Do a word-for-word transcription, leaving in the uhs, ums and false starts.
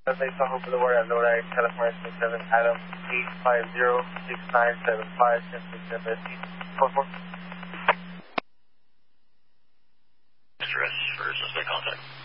They saw over the word at Lodi, California seven, Adam eight five zero six nine seven five, ten six seven, four four. Stress for suspect contact.